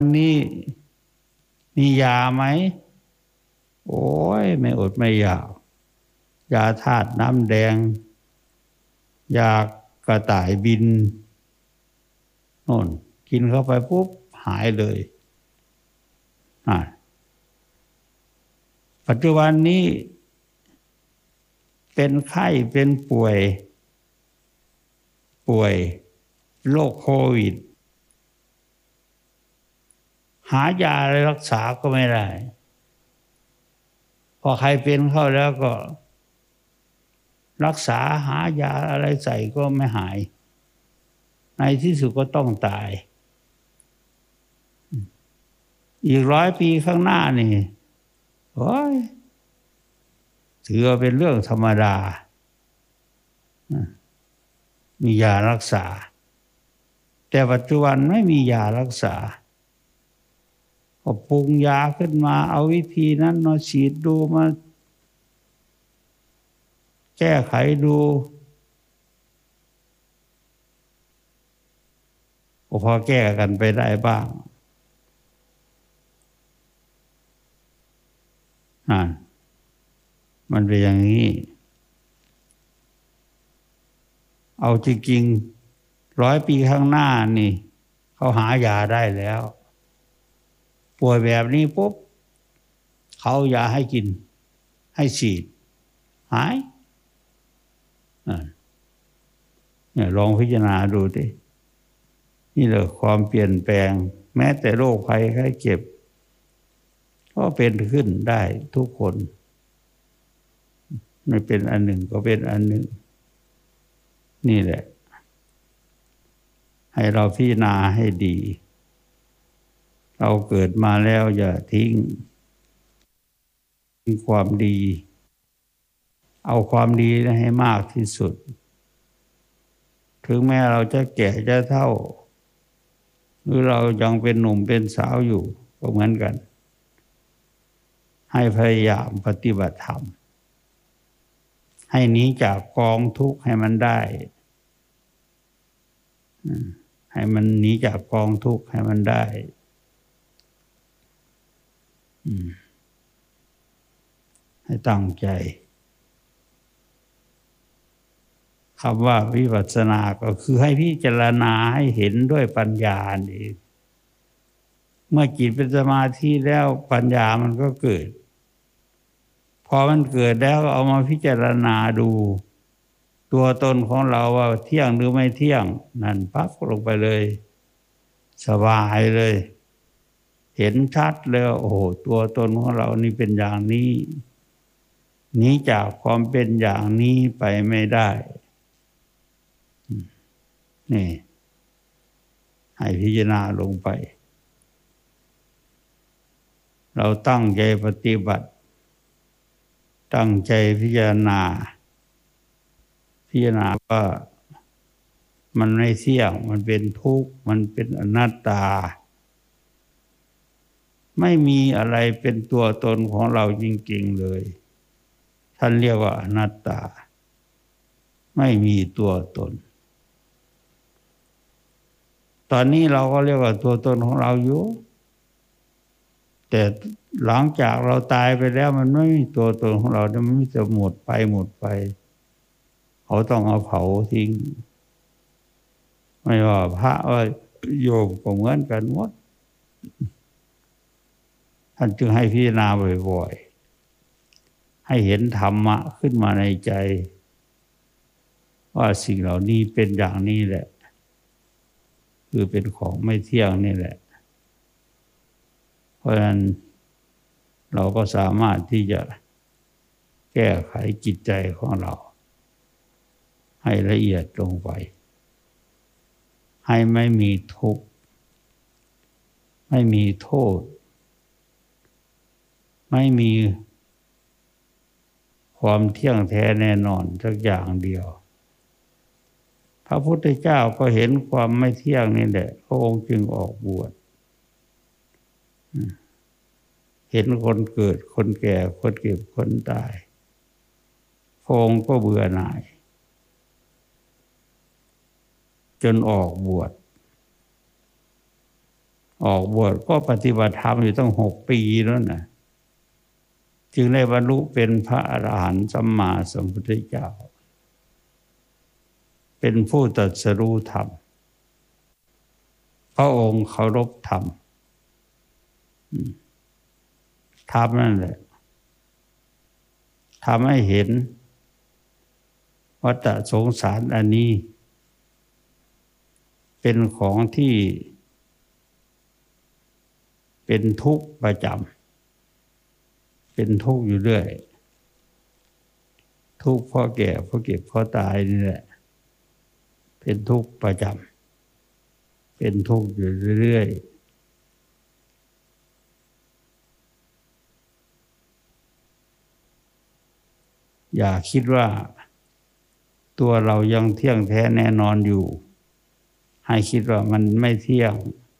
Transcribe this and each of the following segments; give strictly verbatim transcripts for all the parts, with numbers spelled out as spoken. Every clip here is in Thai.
นี่มียาไหมโอ้ยไม่อดไม่อยากยาธาตุน้ำแดงยากระต่ายบินโน่นกินเข้าไปปุ๊บหายเลยอ่าปัจจุบันนี้เป็นไข้เป็นป่วยป่วยโรคโควิดหายาอะไรรักษาก็ไม่ได้พอใครเป็นเข้าแล้วก็รักษาหายาอะไรใส่ก็ไม่หายในที่สุดก็ต้องตายอีกร้อยปีข้างหน้านี่โอ้ยถือว่าเป็นเรื่องธรรมดามียารักษาแต่ปัจจุบันไม่มียารักษาก็ปรุงยาขึ้นมาเอาวิธีนั้นมาฉีดดูมาแก้ไขดูก็พอแก้กันไปได้บ้างอ่ามันเป็นอย่างนี้เอาจริงๆร้อยปีข้างหน้านี่เขาหายาได้แล้วป่วยแบบนี้ปุ๊บเขายาให้กินให้ฉีดหายเนี่ยลองพิจารณาดูดินี่แหละความเปลี่ยนแปลงแม้แต่โรคภัยไข้เจ็บก็เป็นขึ้นได้ทุกคนไม่เป็นอันหนึ่งก็เป็นอันหนึ่งนี่แหละให้เราพิจารณาให้ดีเราเกิดมาแล้วอย่าทิ้งความดีเอาความดีให้มากที่สุดถึงแม้เราจะแก่จะเฒ่าหรือเรายังเป็นหนุ่มเป็นสาวอยู่ก็เหมือนกันให้พยายามปฏิบัติธรรมให้หนีจากกองทุกข์ให้มันได้ให้มันหนีจากกองทุกข์ให้มันได้ให้ตั้งใจคำว่าวิปัสสนาก็คือให้พิจารณาให้เห็นด้วยปัญญานี่เมื่อจิตเป็นสมาธิแล้วปัญญามันก็เกิดพอมันเกิดแล้วเอามาพิจารณาดูตัวตนของเราว่าเที่ยงหรือไม่เที่ยงนั่นปั๊บลงไปเลยสบายเลยเห็นชัดเลยโอ้โหตัวตนของเรานี่เป็นอย่างนี้หนีจากความเป็นอย่างนี้ไปไม่ได้นี่ให้พิจารณาลงไปเราตั้งใจปฏิบัติตั้งใจพิจารณาพิจารณาว่ามันไม่เที่ยงมันเป็นทุกข์มันเป็นอนัตตาไม่มีอะไรเป็นตัวตนของเราจริงๆเลยท่านเรียกว่าอนัตตาไม่มีตัวตนตอนนี้เราก็เรียกว่าตัวตนของเราอยู่แต่หลังจากเราตายไปแล้วมันไม่มีตัวตนของเรามันไม่จะหมดไปหมดไปเขาต้องเอาเผาทิ้งไม่ว่าพระว่าโยมก็เหมือนกันหมดท่านจึงให้พิจารณาบ่อยๆให้เห็นธรรมะขึ้นมาในใจว่าสิ่งเหล่านี้เป็นอย่างนี้แหละคือเป็นของไม่เที่ยงนี่แหละเพราะฉะนั้นเราก็สามารถที่จะแก้ไขจิตใจของเราให้ละเอียดลงไปให้ไม่มีทุกข์ไม่มีโทษไม่มีความเที่ยงแท้แน่นอนสักอย่างเดียวพระพุทธเจ้าก็เห็นความไม่เที่ยงนี่แหละพระองค์จึงออกบวชเห็นคนเกิดคนแก่คนเก็บคนตายพระองค์ก็เบื่อหน่ายจนออกบวชออกบวชก็ปฏิบัติธรรมอยู่ตั้งหกปีแล้วนะจึงได้บรรลุเป็นพระอรหันต์สัมมาสัมพุทธเจ้าเป็นผู้ตรัสรู้ธรรมพระองค์เคารพธรรมธรรมนั่นแหละทำให้เห็นวัฏสงสารอันนี้เป็นของที่เป็นทุกข์ประจำเป็นทุกข์อยู่เรื่อยทุกข์เพราะแก่เพราะเก็บเพราะตายนี่แหละเป็นทุกข์ประจำเป็นทุกข์อยู่เรื่อยอย่าคิดว่าตัวเรายังเที่ยงแท้แน่นอนอยู่ให้คิดว่ามันไม่เที่ยง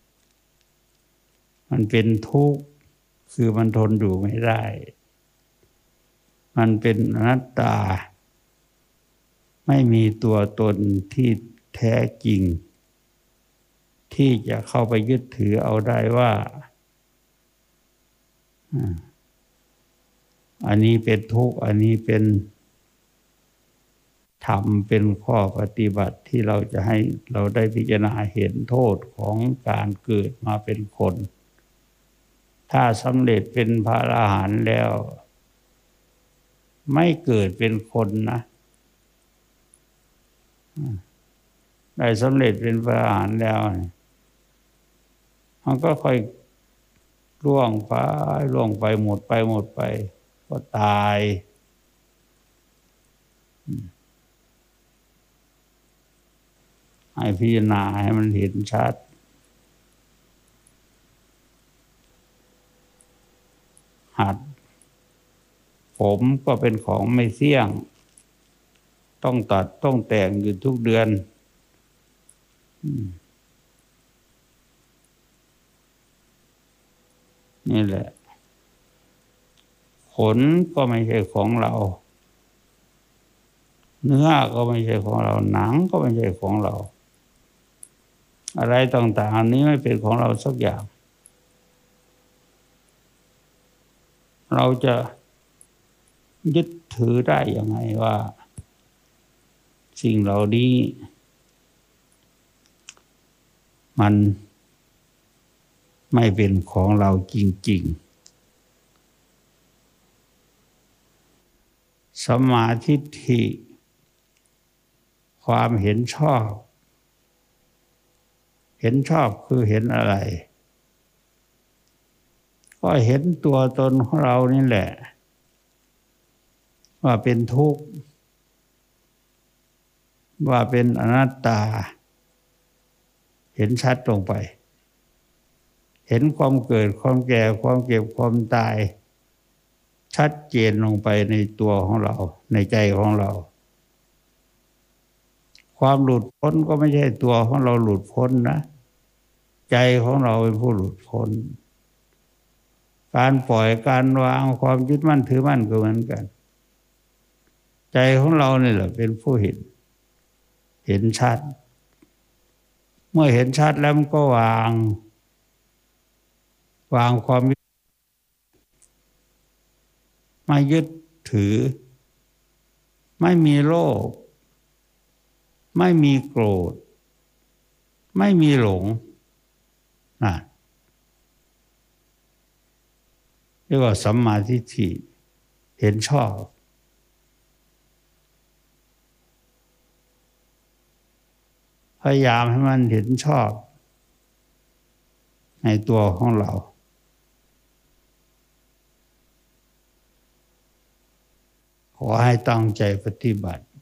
มันเป็นทุกข์คือมันทนอยู่ไม่ได้มันเป็นอนัตตาไม่มีตัวตนที่แท้จริงที่จะเข้าไปยึดถือเอาได้ว่าอันนี้เป็นทุกข์อันนี้เป็นธรรมเป็นข้อปฏิบัติที่เราจะให้เราได้พิจารณาเห็นโทษของการเกิดมาเป็นคนถ้าสำเร็จเป็นพระอรหันต์แล้วไม่เกิดเป็นคนนะได้สำเร็จเป็นพระอรหันต์แล้วมันก็ค่อยล่วงไปล่วงไปหมดไปหมดไปก็ตายให้พิจารณาให้มันเห็นชัดหัดผมก็เป็นของไม่เที่ยงต้องตัดต้องแต่งอยู่ทุกเดือนนี่แหละขนก็ไม่ใช่ของเราเนื้อก็ไม่ใช่ของเราหนังก็ไม่ใช่ของเราอะไรต่างๆอันนี้ไม่เป็นของเราสักอย่างเราจะยึดถือได้ยังไงว่าสิ่งเหล่านี้มันไม่เป็นของเราจริงๆสัมมาทิฏฐิความเห็นชอบเห็นชอบคือเห็นอะไรก็เห็นตัวตนของเรานี่แหละว่าเป็นทุกข์ว่าเป็นอนัตตาเห็นชัดลงไปเห็นความเกิดความแก่ความเก็บความตายชัดเจนลงไปในตัวของเราในใจของเราความหลุดพ้นก็ไม่ใช่ตัวของเราหลุดพ้นนะใจของเราเป็นผู้หลุดพ้นการปล่อยการวางความยึดมั่นถือมั่นก็เหมือนกันใจของเราเนี่ยแหละเป็นผู้เห็นเห็นชัดเมื่อเห็นชัดแล้วมันก็วางวางความไม่ยึดถือไม่มีโลภไม่มีโกรธไม่มีหลงนะเรียกว่าสัมมาทิฏฐิเห็นชอบพยายามให้มันเห็นชอบในตัวของเราขอให้ตั้งใจปฏิบัติ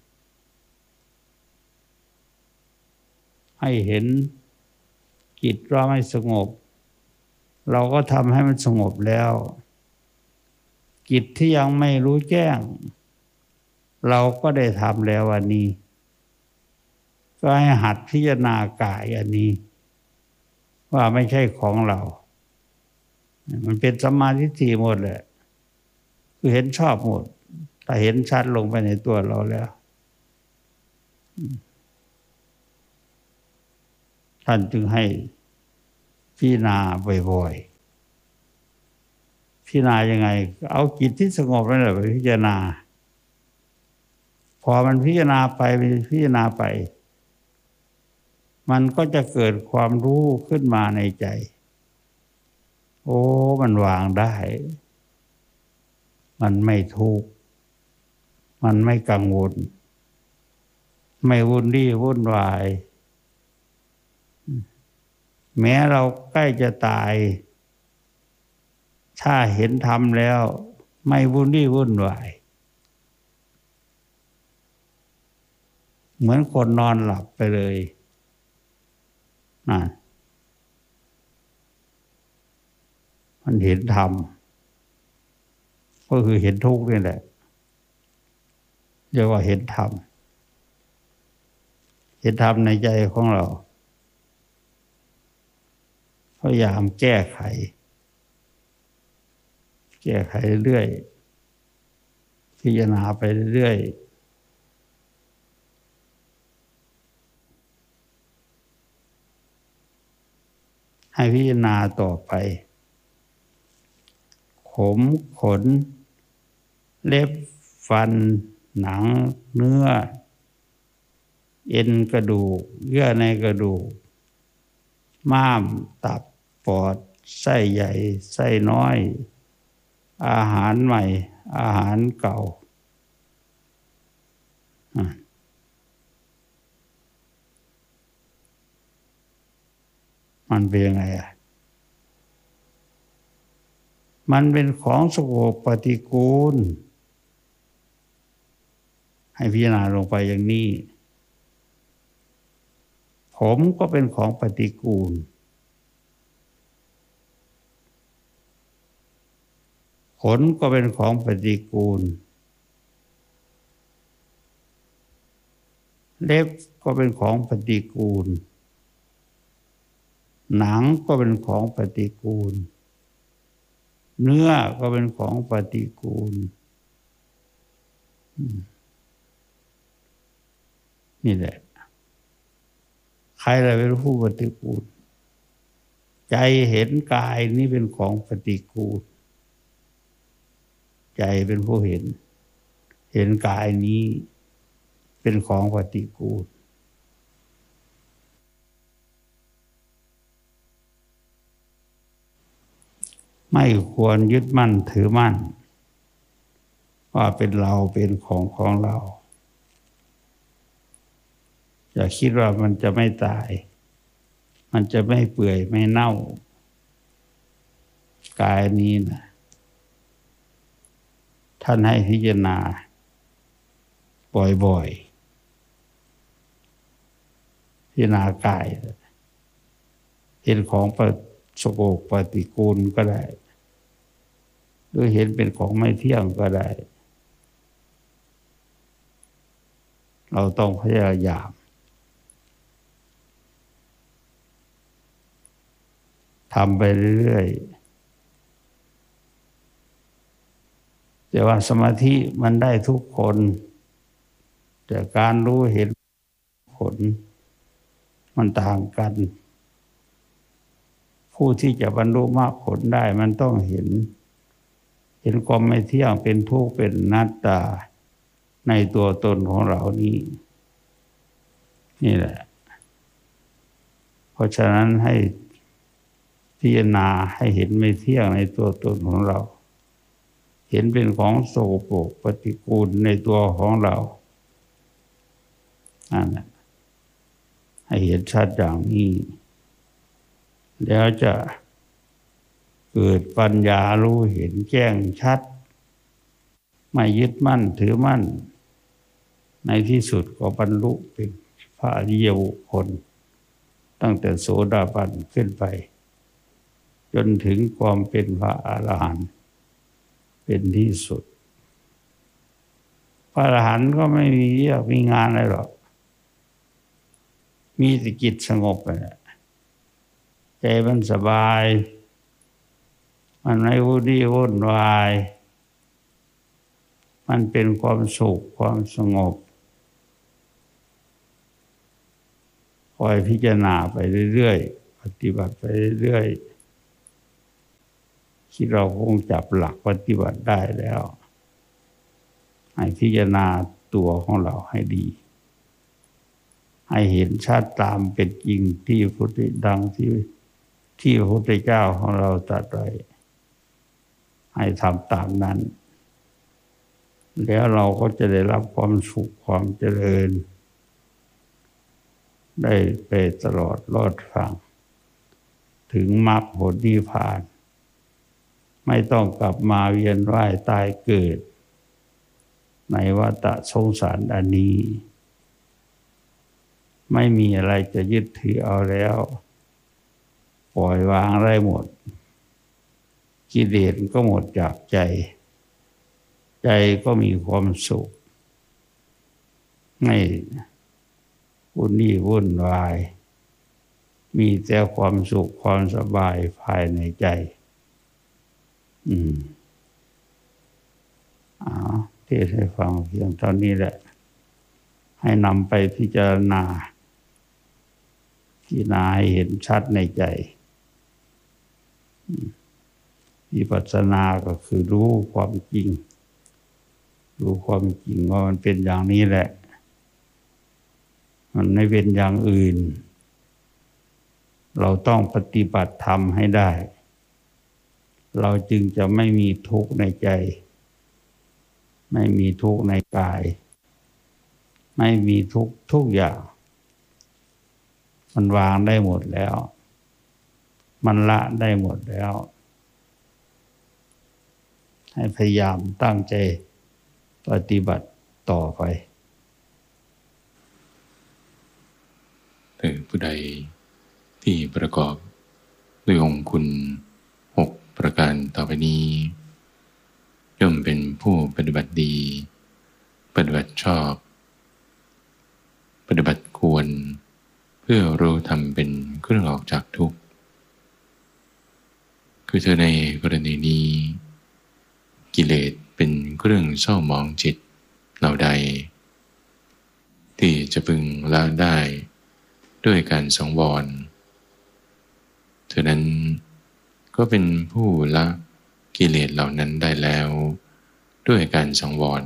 ให้เห็นจิตเราไม่สงบเราก็ทำให้มันสงบแล้วจิตที่ยังไม่รู้แจ้งเราก็ได้ทำแล้ววันนี้ก็ให้หัดพิจารณากายอันนี้ว่าไม่ใช่ของเรามันเป็นสัมมาทิฏฐิหมดแหละคือเห็นชอบหมดแต่เห็นชัดลงไปในตัวเราแล้วท่านจึงให้พิจารณาบ่อยๆพิจารณายังไงเอาจิตที่สงบนั่นแหละไปพิจารณาพอมันพิจารณาไปพิจารณาไปมันก็จะเกิดความรู้ขึ้นมาในใจโอ้มันวางได้มันไม่ทุกข์มันไม่กังวลไม่วุ่นวี่วุ่นวายแม้เราใกล้จะตายถ้าเห็นธรรมแล้วไม่วุ่นวี่วุ่นวายเหมือนคนนอนหลับไปเลยนั่นมันเห็นธรรมก็คือเห็นทุกข์นี่แหละเรียกว่าเห็นธรรมเห็นธรรมในใจของเราพยายามแก้ไขแก้ไขเรื่อยๆพิจารณาไปเรื่อยๆให้พิจารณาต่อไปขมขนเล็บฟันหนังเนื้อเอ็นกระดูกเยื่อในกระดูกม้ามตับปอดไส้ใหญ่ไส้น้อยอาหารใหม่อาหารเก่ามันเป็นยังไงอ่ะมันเป็นของสกปรกปฏิกูลให้พิจารณาลงไปอย่างนี้ผมก็เป็นของปฏิกูลขนก็เป็นของปฏิกูลเล็บก็เป็นของปฏิกูลหนังก็เป็นของปฏิกูลเนื้อก็เป็นของปฏิกูลนี่แหละใครอะไรเป็นผู้ปฏิกูลใจเห็นกายนี้เป็นของปฏิกูลใจเป็นผู้เห็นเห็นกายนี้เป็นของปฏิกูลไม่ควรยึดมั่นถือมั่นว่าเป็นเราเป็นของของเราอย่าคิดว่ามันจะไม่ตายมันจะไม่เปื่อยไม่เน่ากายนี้นะท่านให้พิจารณาบ่อยๆพิจารณากายเห็นของสกปรกปฏิกูลก็ได้หรือเห็นเป็นของไม่เที่ยงก็ได้เราต้องพยายามทำไปเรื่อยๆแต่ว่าสมาธิมันได้ทุกคนแต่การรู้เห็นผลมันต่างกันผู้ที่จะบรรลุมรรคผลได้มันต้องเห็นเห็นความไม่เที่ยงเป็นทุกข์เป็นอนัตตาในตัวตนของเรานี้นี่แหละเพราะฉะนั้นให้พิจารณาให้เห็นไม่เที่ยงในตัวตนของเราเห็นเป็นของโสโครกปฏิกูลในตัวของเรานั่นแหละให้เห็นชัดอย่างนี้แล้วจะเกิดปัญญารู้เห็นแจ้งชัดไม่ยึดมั่นถือมั่นในที่สุดก็บรรลุเป็นพระอริยบุคคลตั้งแต่โสดาบันขึ้นไปจนถึงความเป็นพระอรหันต์เป็นที่สุดพระอรหันต์ก็ไม่มีเรื่องมีงานอะไรหรอกมีแต่จิตสงบไปใจมันสบายมันไม่วุ่นวี่วุ่นวายมันเป็นความสุขความสงบคอยพิจารณาไปเรื่อยๆปฏิบัติไปเรื่อยๆที่เราคงจับหลักปฏิบัติได้แล้วให้พิจารณาตัวของเราให้ดีให้เห็นชัดตามเป็นจริงที่พุทธดังที่ที่พระพุทธเจ้าของเราตรัสไว้ให้ทำตามนั้นแล้วเราก็จะได้รับความสุขความเจริญได้ไปตลอดรอดฟังถึงมรรคผลนิพพานไม่ต้องกลับมาเวียนว่ายตายเกิดในวัฏสงสารอันนี้ไม่มีอะไรจะยึดถือเอาแล้วปล่อยวางได้หมดกิเลสก็หมดจากใจใจก็มีความสุขไม่วุ่นวี่วุ่นวายมีแต่ความสุขความสบายภายในใจอืมอ๋อเทศให้ฟังเพียงเท่านี้แหละให้นำไปพิจารณาพิจารณาให้เห็นชัดในใจวิปัสสนาก็คือรู้ความจริงรู้ความจริงว่ามันเป็นอย่างนี้แหละมันไม่เป็นอย่างอื่นเราต้องปฏิบัติธรรมให้ได้เราจึงจะไม่มีทุกข์ในใจไม่มีทุกข์ในกายไม่มีทุกข์ทุกอย่างมันวางได้หมดแล้วมันละได้หมดแล้วให้พยายามตั้งใจปฏิบัติต่อไปแต่ผู้ใดที่ประกอบด้วยองค์คุณหกประการต่อไปนี้ย่อมเป็นผู้ปฏิบัติดีปฏิบัติชอบปฏิบัติควรเพื่อรู้ธรรมเป็นเครื่องออกจากทุกข์คือเธอในกรณีนี้กิเลสเป็นเครื่องเศร้าหมองจิตเหล่าใดที่จะพึงละได้ด้วยการสังวรเธอนั้นก็เป็นผู้ละกิเลสเหล่านั้นได้แล้วด้วยการสังวร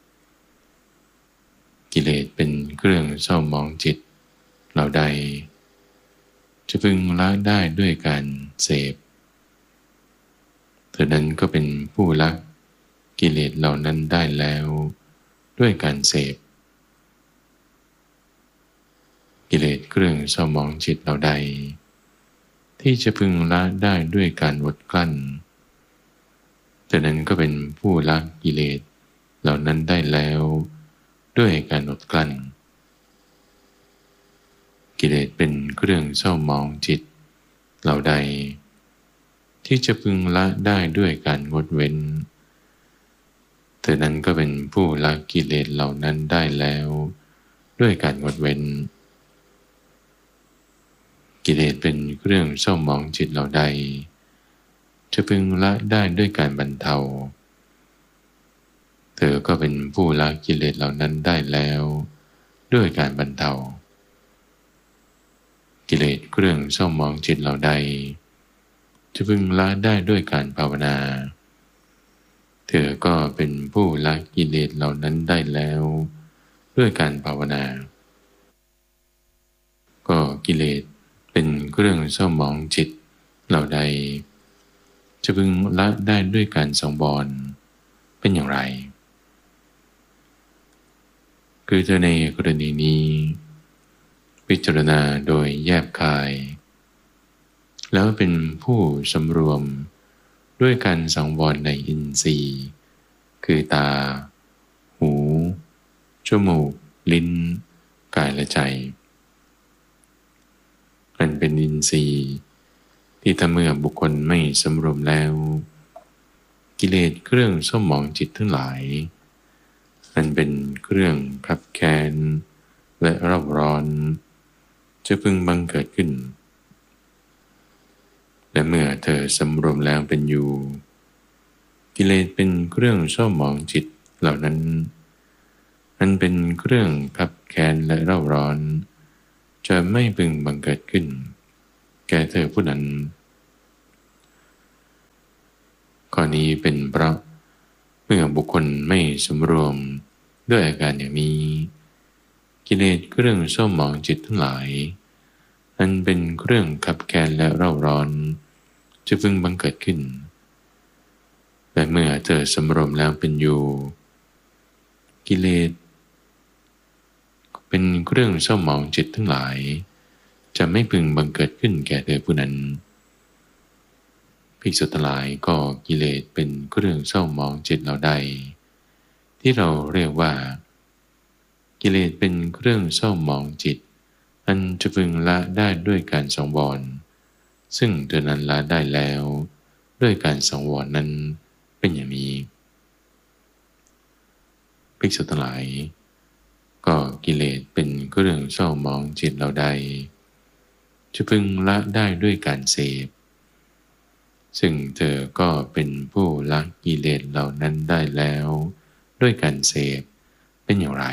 กิเลสเป็นเครื่องเศร้าหมองจิตเหล่าใดจะพึงละได้ด้วยการเสพเธอนั้นก็เป็นผู้ละกิเลสเหล่านั้นได้แล้วด้วยการเสพกิเลสเครื่องเศร้าหมองจิตเหล่าใดที่จะพึงละได้ด้วยการอดกลั้นเธอนั้นก็เป็นผู้ละกิเลสเหล่านั้นได้แล้วด้วยการอดกลั้นกิเลสเป็นเครื่องเศร้าหมองจิตเหล่าใดที่จะพึงละได้ด้วยการงดเว้นเธอนั้นก็เป็นผู้ละกิเลสเหล่านั้นได้แล้วด้วยการงดเว้นกิเลสเป็นเครื่องเศร้าหมองจิตเหล่าใดจะพึงละได้ด้วยการบรรเทาเธอก็เป็นผู้ละกิเลสเหล่านั้นได้แล้วด้วยการบรรเทากิเลสเครื่องเศร้าหมองจิตเหล่าใดจะพึงละได้ด้วยการภาวนาเธอก็เป็นผู้ละกิเลสเหล่านั้นได้แล้วด้วยการภาวนาก็กิเลสเป็นเครื่องเศร้าหมองจิตเหล่าใดจะพึงละได้ด้วยการสังวรเป็นอย่างไรคือเธอในกรณีนี้พิจารณาโดยแยบคายแล้วเป็นผู้สำรวมด้วยการสังวรในอินทรีย์คือตาหูจมูกลิ้นกายและใจมันเป็นอินทรีย์ที่ถ้าเมื่อบุคคลไม่สำรวมแล้วกิเลสเครื่องเศร้าหมองจิตทั้งหลายมันเป็นเครื่องขับแค้นและเร่าร้อนจะพึงบังเกิดขึ้นและเมื่อเธอสำรวมแล้วเป็นอยู่กิเลสเป็นเครื่องเศร้าหมองจิตเหล่านั้นมันเป็นเครื่องขับแค้นและเร่าร้อนจะไม่พึงบังเกิดขึ้นแก่เธอผู้นั้นข้อนี้เป็นเพราะเมื่อบุคคลไม่สำรวมด้วยอาการอย่างนี้กิเลสเครื่องเศร้าหมองจิตทั้งหลายอันเป็นเครื่องขับแค้นและเร่าร้อนจะพึงบังเกิดขึ้นแต่เมื่อเธอสำรวมแล้วเป็นอยู่กิเลสเป็นเครื่องเศร้าหมองจิตทั้งหลายจะไม่พึงบังเกิดขึ้นแก่เธอผู้นั้นภิกษุทั้งหลายก็กิเลสเป็นเครื่องเศร้าหมองจิตเราใดที่เราเรียกว่ากิเลสเป็นเครื่องเศร้าหมองจิตอันจะพึงละได้ด้วยการสังวรซึ่งเธอนั้นละได้แล้วด้วยการสังวรนั้นเป็นอย่างนี้ภิกษุทั้งหลายก็กิเลสเป็นเครื่องเศร้าหมองจิตเราใดจะพึงละได้ด้วยการเสพซึ่งเธอก็เป็นผู้ละกิเลสเหล่านั้นได้แล้วด้วยการเสพเป็นอย่างไร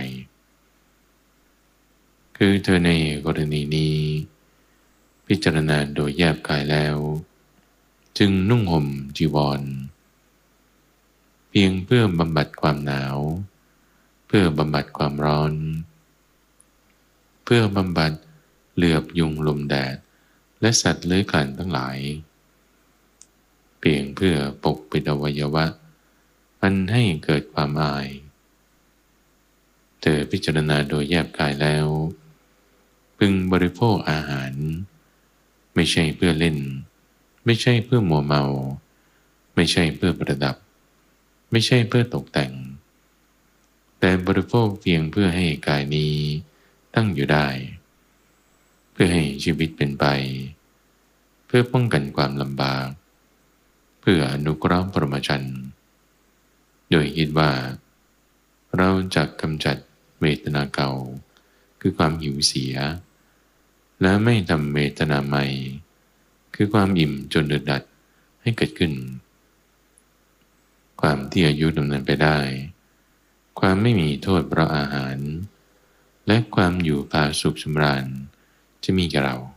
คือเธอในกรณีนี้พิจารณาโดยแยบกายแล้วจึงนุ่งห่มจีวรเพียงเพื่อบำบัดความหนาวเพื่อบำบัดความร้อนเพื่อบำบัดเหลือบยุงลมแดดและสัตว์เลื้อยคลานทั้งหลายเพียงเพื่อปกปิดอวัยวะมันให้เกิดความอายเธอพิจารณาโดยแยบกายแล้วพึงบริโภคอาหารไม่ใช่เพื่อเล่นไม่ใช่เพื่อมัวเมาไม่ใช่เพื่อประดับไม่ใช่เพื่อตกแต่งแต่บริโภคเพียงเพื่อให้กายนี้ตั้งอยู่ได้เพื่อให้ชีวิตเป็นไปเพื่อป้องกันความลำบากเพื่ออนุเคราะห์ปรมาจรรย์โดยคิดว่าเราจะกำจัดเวทนาเก่าคือความหิวเสียและไม่ทำเวทนาใหม่คือความอิ่มจนเดือดดัดให้เกิดขึ้นความที่อายุดำเนินไปได้ความไม่มีโทษเพราะอาหารและความอยู่ผาสุขสำราญจะมีแก่เรา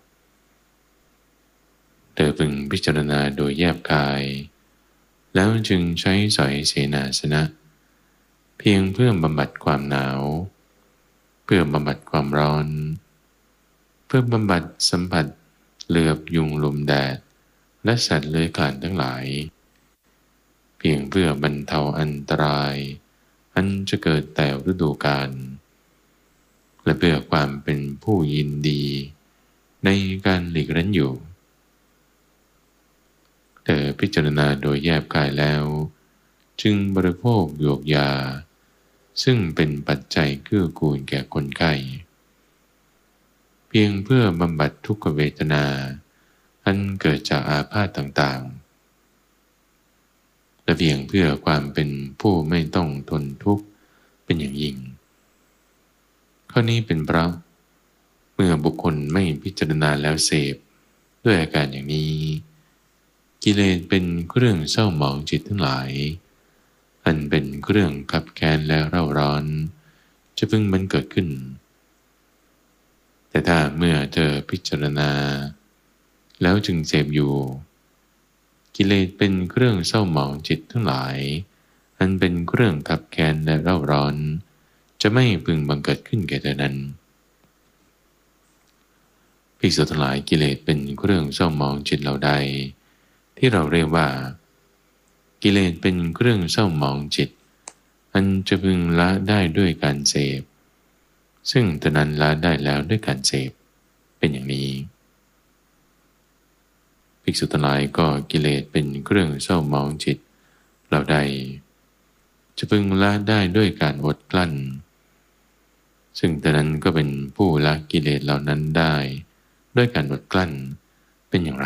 เธอพึงพิจารณาโดยแยบกายแล้วจึงใช้สอยเสนาสนะเพียงเพื่อบำบัดความหนาวเพื่อบำบัดความร้อนเพื่อบำบัดสัมผัสเหลือบยุงลมแดดและสัตว์เลื้อยคลานทั้งหลายเพียงเพื่อบรรเทาอันตรายอันจะเกิดแต่ฤดูกาลและเพื่อความเป็นผู้ยินดีในการหลีกเล่นอยู่เธอพิจารณาโดยแยบกายแล้วจึงบริโภคโยกยาซึ่งเป็นปัจจัยเกื้อกูลแก่คนไข้เพียงเพื่อบำบัดทุกขเวทนาอันเกิดจากอาพาธต่างๆและเพียงเพื่อความเป็นผู้ไม่ต้องทนทุกข์เป็นอย่างยิ่งข้อนี้เป็นเพราะเมื่อบุคคลไม่พิจารณาแล้วเสพด้วยอาการอย่างนี้กิเลสเป็นเครื่องเศร้าหมองจิตทั้งหลายอันเป็นเครื่องขับแค้นและเร่าร้อนจะพึงมันเกิดขึ้นแต่ถ้าเมื่อเธอพิจารณาแล้วจึงเสพอยู่กิเลสเป็นเครื่องเศร้าหมองจิตทั้งหลายอันเป็นเครื่องขับแค้นและเร่าร้อนจะไม่พึงบังเกิดขึ้นแก่เธอนั้นภิกษุทั้งหลายกิเลสเป็นเครื่องเศร้าหมองจิตเราใดที่เราเรียกว่ากิเลสเป็นเครื่องเศร้าหมองจิตอันจะพึงละได้ด้วยการเสพซึ่งตนนั้นละได้แล้วด้วยการเสพเป็นอย่างนี้ภิกษุทั้งหลายก็กิเลสเป็นเครื่องเศร้าหมองจิตเราใดจะพึงละได้ด้วยการอดกลั้นซึ่งตนนั้นก็เป็นผู้ละกิเลสเหล่านั้นได้ด้วยการอดกลั้นเป็นอย่างไร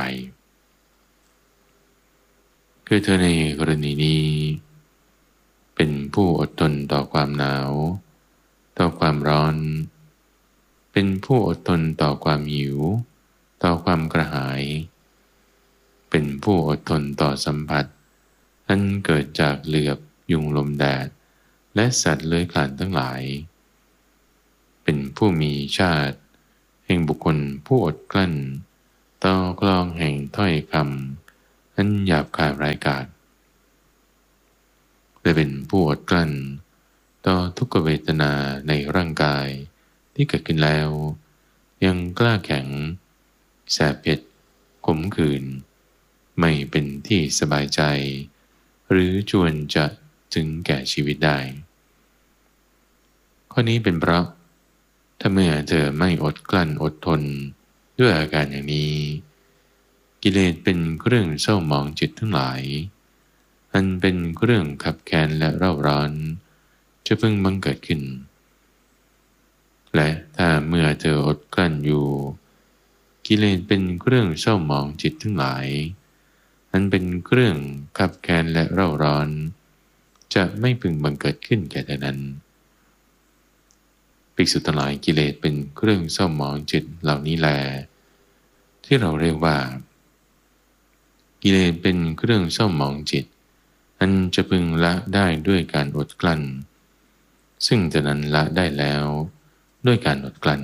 คือเธอในกรณีนี้เป็นผู้อดทนต่อความหนาวต่อความร้อนเป็นผู้อดทนต่อความหิวต่อความกระหายเป็นผู้อดทนต่อสัมผัสอันเกิดจากเหลือบยุงลมแดดและสัตว์เลื้อยคลานทั้งหลายเป็นผู้มีชาติแห่งบุคคลผู้อดกลั้นต่อกลองแห่งถ้อยคำอันหยาบคายร้ายกาจและเป็นผู้อดกลั้นต่อทุกขเวทนาในร่างกายที่เกิดขึ้นแล้วยังกล้าแข็งแสบเผ็ดขมขื่นไม่เป็นที่สบายใจหรือจวนจะถึงแก่ชีวิตได้ข้อนี้เป็นเพราะถ้าเมื่อเธอไม่อดกลั้นอดทนด้วยอาการอย่างนี้กิเลสเป็นเครื่องเศร้าหมองจิตทั้งหลายอันเป็นเครื่องขับแค้นและเร่าร้อนจะเพิ่งบังเกิดขึ้นและถ้าเมื่อเธออดกลั้นอยู่กิเลสเป็นเครื่องเศร้าหมองจิตทั้งหลายอันเป็นเครื่องขับแค้นและเร่าร้อนจะไม่พึงบังเกิดขึ้นแก่เธอนั้นภิกษุทั้งหลายกิเลสเป็นเครื่องเศร้าหมองจิตเหล่านี้แลที่เราเรียกว่ากิเลสเป็นเครื่องเศร้าหมองจิตอันจะพึงละได้ด้วยการอดกลั้นซึ่งจะนั้นละได้แล้วด้วยการอดกลั้น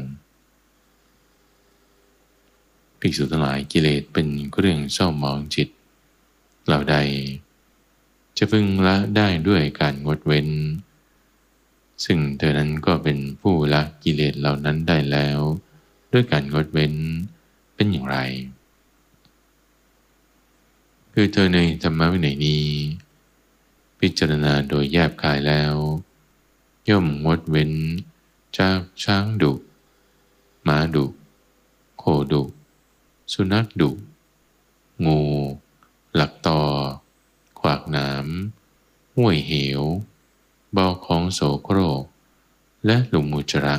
ภิกษุทั้งหลายกิเลสเป็นเครื่องเศร้าหมองจิตเหล่าใดจะพึงละได้ด้วยการงดเว้นซึ่งเธอนั้นก็เป็นผู้ละกิเลสเหล่านั้นได้แล้วด้วยการงดเว้นเป็นอย่างไรคือเธอในธรรมวินัยนี้พิจารณาโดยแยบคายแล้วย่อมงดเว้นจากช้างดุม้าดุโคดุสุนัขดุงูหลักตอขวากหนามห้วยเหวบ่อของโสโครกและหลุมอุจจาระ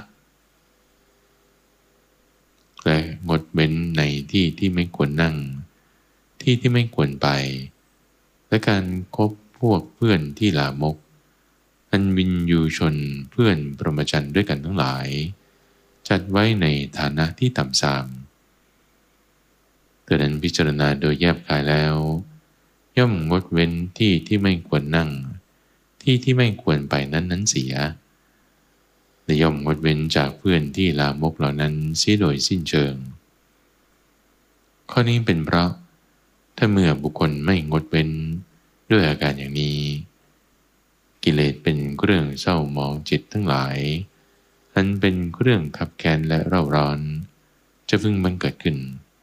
และงดเว้นในที่ที่ไม่ควรนั่งที่ที่ไม่ควรไปและการคบพวกเพื่อนที่ลามกอันวินยูชนเพื่อนพรหมจรรย์ด้วยกันทั้งหลายจัดไว้ในฐานะที่ต่ำทรามเธอนั้นพิจารณาโดยแยบคายแล้วย่อมงดเว้นที่ที่ไม่ควรนั่งที่ที่ไม่ควรไปนั้นนั้นเสียและย่อมงดเว้นจากเพื่อนที่ลามกเหล่านั้นเสียโดยสิ้นเชิงข้อนี้เป็นเพราะถ้าเมื่อบุคคลไม่งดเว้นด้วยอาการอย่างนี้กิเลสเป็นเครื่องเศร้าหมองจิตทั้งหลายอันเป็นเครื่องขับแค้นและเร่าร้อนจะพึงบังเกิดขึ้น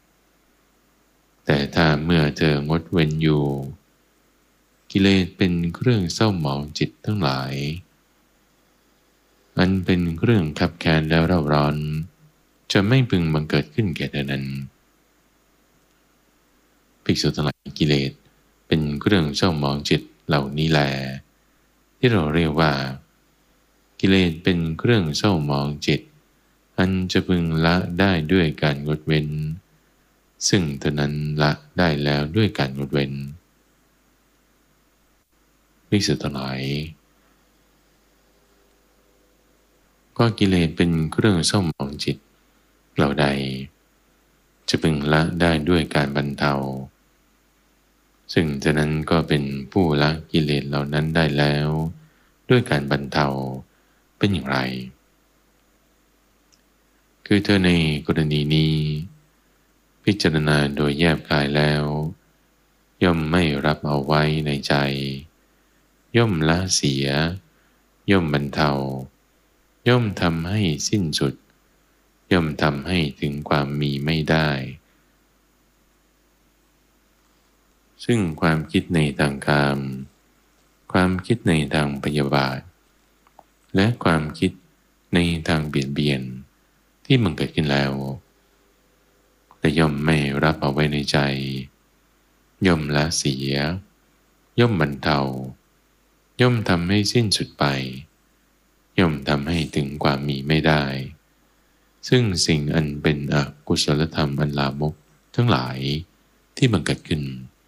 แต่ถ้าเมื่อเธองดเว้นอยู่กิเลสเป็นเครื่องเศร้าหมองจิตทั้งหลายอันเป็นเครื่องขับแค้นและเร่าร้อนจะไม่พึงบังเกิดขึ้นแก่เธอนั้นภิกษุทั้งหลายกิเลสเป็นเครื่องเศร้าหมองจิตเหล่านี้แลที่เราเรียกว่ากิเลสเป็นเครื่องเศร้าหมองจิตอันจะพึงละได้ด้วยการงดเว้นซึ่งเท่านั้นละได้แล้วด้วยการงดเว้นภิกษุทั้งหลายก็กิเลสเป็นเครื่องเศร้าหมองจิตเหล่าใดจะพึงละได้ด้วยการบรรเทาซึ่งฉะนั้นก็เป็นผู้ละกิเลสเหล่านั้นได้แล้วด้วยการบรรเทาเป็นอย่างไรคือเธอในกรณีนี้พิจารณาโดยแยบกายแล้วย่อมไม่รับเอาไว้ในใจย่อมละเสียย่อมบรรเทาย่อมทำให้สิ้นสุดย่อมทำให้ถึงความมีไม่ได้ซึ่งความคิดในทางกามความคิดในทางพยาบาทและความคิดในทางเบียดเบียนที่มันเกิดขึ้นแล้วแต่ย่อมไม่รับเอาไว้ในใจย่อมละเสียย่อมบรรเทาย่อมทำให้สิ้นสุดไปย่อมทำให้ถึงความมีไม่ได้ซึ่งสิ่งอันเป็นอกุศลธรรมอันลามกทั้งหลายที่บังเกิดขึ้น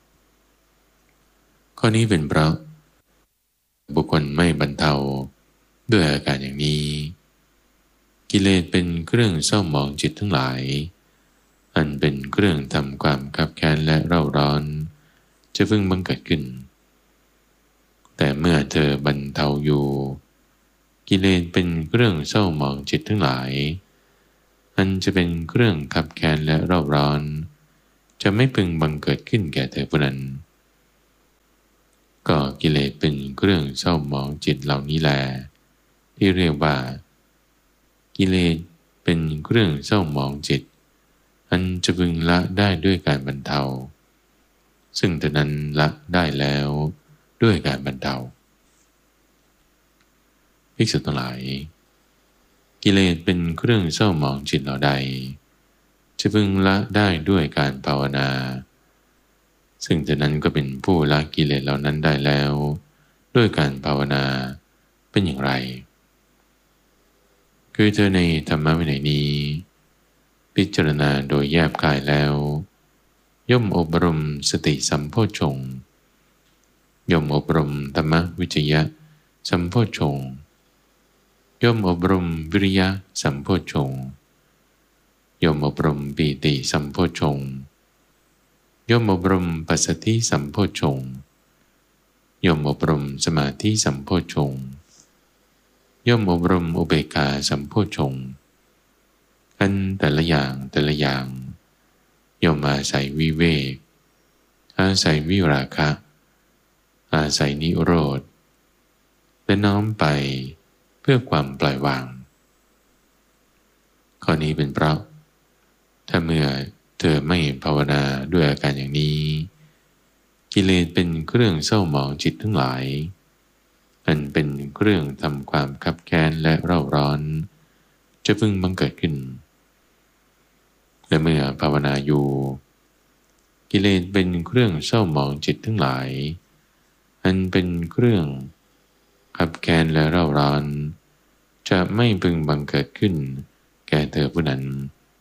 ข้อนี้เป็นเพราะบุคคลไม่บรรเทาด้วยอาการอย่างนี้กิเลสเป็นเครื่องเศร้าหมองจิตทั้งหลายอันเป็นเครื่องทำความคับแค้นและเร่าร้อนจะพึงบังเกิดขึ้นแต่เมื่อเธอบรรเทาอยู่กิเลสเป็นเครื่องเศร้าหมองจิตทั้งหลายอันจะเป็นเครื่องคับแค้นและเร่าร้อนจะไม่พึงบังเกิดขึ้นแก่เธอผู้นั้นก็กิเลสเป็นเครื่องเศร้าหมองจิตเหล่านี้แลที่เรียกว่ากิเลสเป็นเครื่องเศร้าหมองจิตอันจะพึงละได้ด้วยการบรรเทาซึ่งเธอนั้นละได้แล้วด้วยการบรรเทาภิกษุทั้งหลายกิเลสเป็นเครื่องเศร้าหมองจิตเหล่าใดจะพึงละได้ด้วยการภาวนาซึ่งเธอนั้นก็เป็นผู้ละกิเลสเหล่านั้นได้แล้วด้วยการภาวนาเป็นอย่างไรคือเธอในธรรมวินัยนี้พิจารณาโดยแยบกายแล้วย่อมอบรมสติสัมโพชฌงค์ย่อมอบรมธรรมวิจยะสัมโพชฌงค์ย่อมอบรมวิริยะสัมโพชฌงค์ย่อมอบรมปีติสัมโพชฌงค์ย่อมอบรมปัสสัทธิสัมโพชฌงค์ย่อมอบรมสมาธิสัมโพชฌงค์ย่อมอบรมอุเบกขาสัมโพชฌงค์อันแต่ละอย่างแต่ละอย่างย่อมอาศัยวิเวกอาศัยวิราคะอาศัยนิโรธและน้อมไปเพื่อความปล่อยวางข้อนี้เป็นเพราะถ้าเมื่อเธอไม่ภาวนาด้วยอาการอย่างนี้กิเลสเป็นเครื่องเศร้าหมองจิตทั้งหลายอันเป็นเครื่องทำความคับแค้นและเร่าร้อนจะพึงบังเกิดขึ้นและเมื่อภาวนาอยู่กิเลสเป็นเครื่องเศร้าหมองจิตทั้งหลายอันเป็นเครื่องขับแค้นและเร่าร้อนจะไม่พึงบังเกิดขึ้นแก่เธอผู้นั้น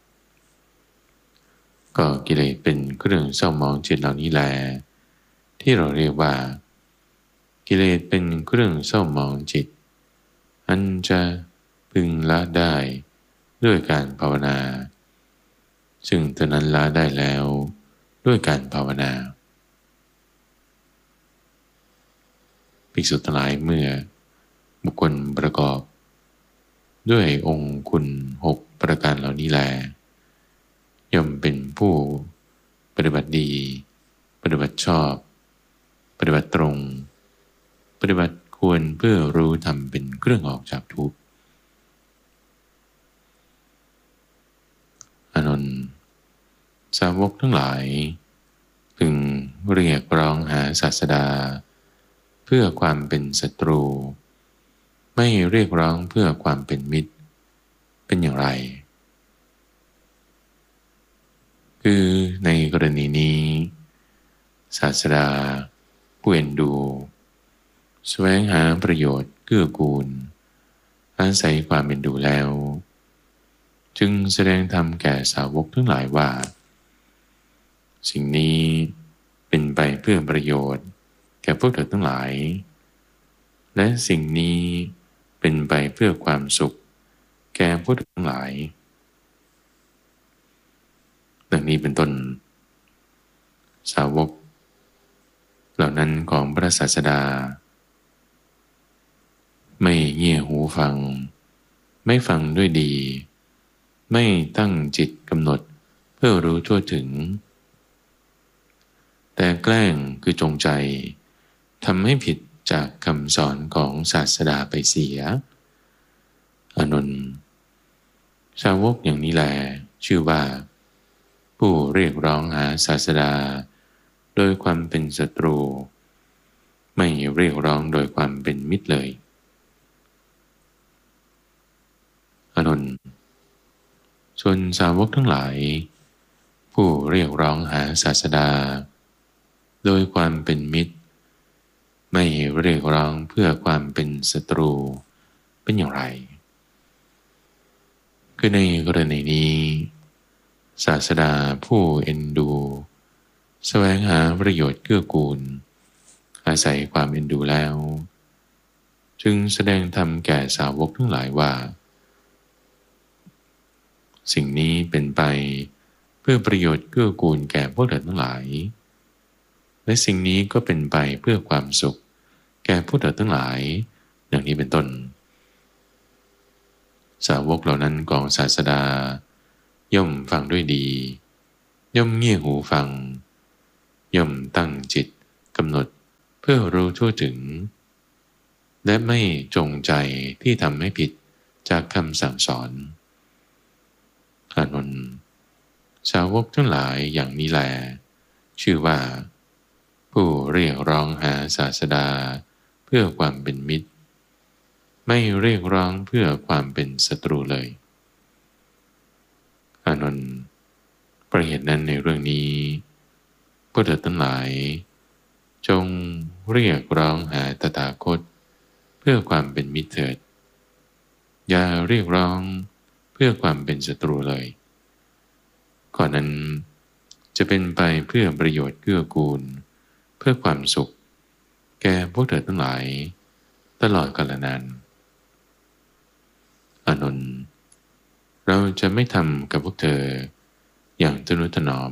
ก็กิเลสเป็นเครื่องเศร้าหมองจิตเหล่านี้แลที่เราเรียกว่ากิเลสเป็นเครื่องเศร้าหมองจิตอันจะพึงละได้ด้วยการภาวนาซึ่งเท่านั้นละได้แล้วด้วยการภาวนาภิกษุทั้งหลายเมื่อบุคคลประกอบด้วยองค์คุณหกประการเหล่านี้แลย่อมเป็นผู้ปฏิบัติดีปฏิบัติชอบปฏิบัติตรงปฏิบัติควรเพื่อรู้ธรรมเป็นเครื่องออกจากทุกข์อานนท์สาวกทั้งหลายพึงเรียกร้องหาศาสดาเพื่อความเป็นศัตรูไม่เรียกร้องเพื่อความเป็นมิตรเป็นอย่างไรคือในกรณีนี้ศาสดาผู้เอ็นดูแสวงหาประโยชน์เกื้อกูลอาศัยความเอ็นดูแล้วจึงแสดงธรรมแก่สาวกทั้งหลายว่าสิ่งนี้เป็นไปเพื่อประโยชน์แก่พวกเธอทั้งหลายและสิ่งนี้เป็นไปเพื่อความสุขแก่พวกเธอทั้งหลายดังนี้เป็นต้นสาวกเหล่านั้นของพระศาสดาไม่เงี่ยหูฟังไม่ฟังด้วยดีไม่ตั้งจิตกำหนดเพื่อรู้ทั่วถึงแต่แกล้งคือจงใจทำให้ผิดจากคำสอนของศาสดาไปเสียอานนท์สาวกอย่างนี้แลชื่อว่าผู้เรียกร้องหาศาสดาโดยความเป็นศัตรูไม่เรียกร้องโดยความเป็นมิตรเลยอานนท์ส่วนสาวกทั้งหลายผู้เรียกร้องหาศาสดาโดยความเป็นมิตรไม่เรียกร้องเพื่อความเป็นศัตรูเป็นอย่างไรคือในกรณีนี้ศาสดาผู้เอ็นดูแสวงหาประโยชน์เกื้อกูลอาศัยความเอ็นดูแล้วจึงแสดงธรรมแก่สาวกทั้งหลายว่าสิ่งนี้เป็นไปเพื่อประโยชน์เกื้อกูลแก่พวกเธอทั้งหลายและสิ่งนี้ก็เป็นไปเพื่อความสุขแก่พวกเธอทั้งหลายอย่างนี้เป็นต้นสาวกเหล่านั้นของศาสดาย่อมฟังด้วยดีย่อมเงี่ยหูฟังย่อมตั้งจิตกำหนดเพื่อรู้ทั่วถึงและไม่จงใจที่ทำให้ผิดจากคำสั่งสอนอานนท์สาวกทั้งหลายอย่างนี้แลชื่อว่าผู้เรียกร้องหาศาสดาเพื่อความเป็นมิตรไม่เรียกร้องเพื่อความเป็นศัตรูเลยอานนท์เพราะเหตุนั้นในเรื่องนี้พวกเธอทั้งหลายจงเรียกร้องหาตถาคตเพื่อความเป็นมิตรเถิดอย่าเรียกร้องเพื่อความเป็นศัตรูเลยข้อนั้นจะเป็นไปเพื่อประโยชน์เกื้อกูลเพื่อความสุขแก่พวกเธอทั้งหลายตลอดกาลนานอานนท์เราจะไม่ทำกับพวกเธออย่างทนุถนอม